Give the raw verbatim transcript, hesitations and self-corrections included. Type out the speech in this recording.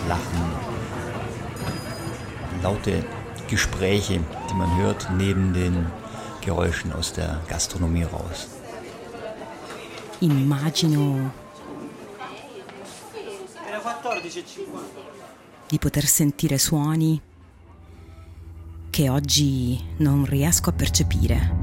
Lachen, laute Gespräche, die man hört, neben den Geräuschen aus der Gastronomie raus. Immagino di poter sentire suoni che oggi non riesco a percepire.